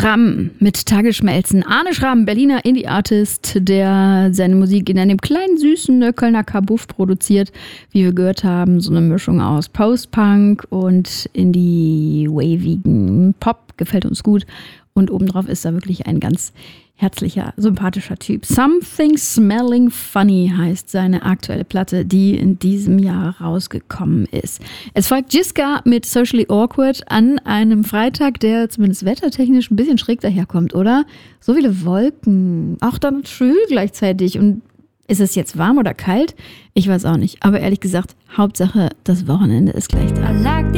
Schramm mit Tagesschmelzen. Arne Schramm, Berliner Indie-Artist, der seine Musik in einem kleinen, süßen Kölner Kabuff produziert. Wie wir gehört haben, so eine Mischung aus Post-Punk und Indie-wavigen Pop. Gefällt uns gut. Und obendrauf ist da wirklich ein ganz herzlicher, sympathischer Typ. Something Smelling Funny heißt seine aktuelle Platte, die in diesem Jahr rausgekommen ist. Es folgt Jiska mit Socially Awkward an einem Freitag, der zumindest wettertechnisch ein bisschen schräg daherkommt, oder? So viele Wolken, auch dann schwül gleichzeitig. Und ist es jetzt warm oder kalt? Ich weiß auch nicht. Aber ehrlich gesagt, Hauptsache, das Wochenende ist gleich da.